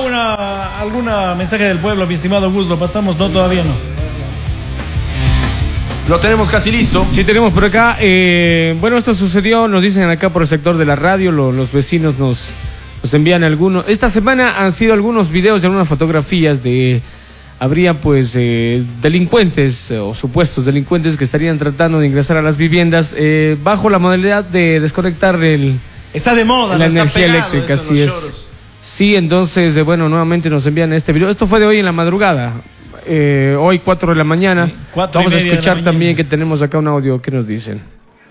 alguna mensaje del pueblo, mi estimado Gus? ¿Lo pasamos? No, todavía no. Lo tenemos casi listo. Sí, tenemos por acá. Bueno, esto sucedió, nos dicen acá por el sector de la radio, los vecinos nos envían algunos. Esta semana han sido algunos videos y algunas fotografías de... Habría pues delincuentes o supuestos delincuentes que estarían tratando de ingresar a las viviendas bajo la modalidad de desconectar está de moda la energía eléctrica, así es. Sí, entonces, bueno, nuevamente nos envían este video. Esto fue de hoy en la madrugada, hoy 4 de la mañana. Sí, vamos a escuchar también que tenemos acá un audio que nos dicen.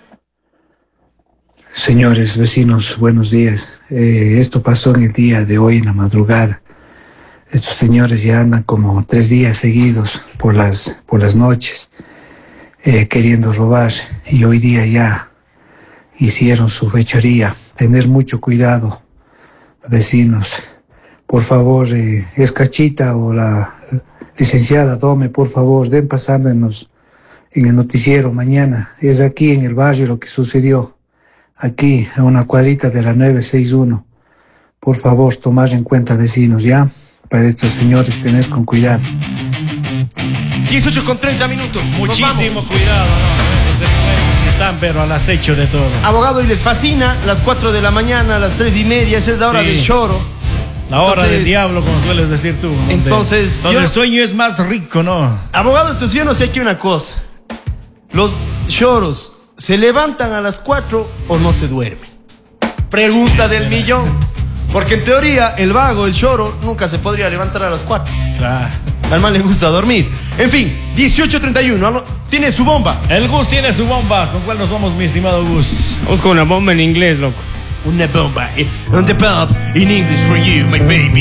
Señores vecinos, buenos días. Esto pasó en el día de hoy en la madrugada. Estos señores ya andan como 3 días seguidos por las noches queriendo robar, y hoy día ya hicieron su fechoría. Tener mucho cuidado, vecinos. Por favor, es Cachita o la licenciada Dome, por favor, den pasando en el noticiero mañana. Es aquí en el barrio lo que sucedió, aquí a una cuadrita de la 961. Por favor, tomar en cuenta, vecinos, ¿ya? Para estos señores tener con cuidado. 18:30. Muchísimo cuidado, ¿no? Esos delincuentes están pero al acecho de todo. Abogado, y les fascina las 4 de la mañana, las 3:30, esa es la hora del choro. La hora del diablo, como sueles decir tú. Donde el sueño es más rico, ¿no? Abogado, entonces yo no sé aquí una cosa. ¿Los choros se levantan a las 4 o no se duermen? Pregunta del millón. Porque en teoría, el vago, el choro, nunca se podría levantar a las 4. Claro. Al man le gusta dormir. En fin, 18:31. Tiene su bomba. El Gus tiene su bomba. ¿Con cuál nos vamos, mi estimado Gus? Vamos con una bomba en inglés, loco. Una bomba. On the pop in English for you, my baby.